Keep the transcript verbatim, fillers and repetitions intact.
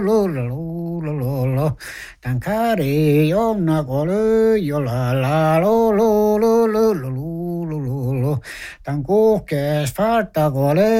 lo lo lo lo lo tan cari yonna kolu yola la lo lo lo lo lo lo lo lo tan kuhkees farta kole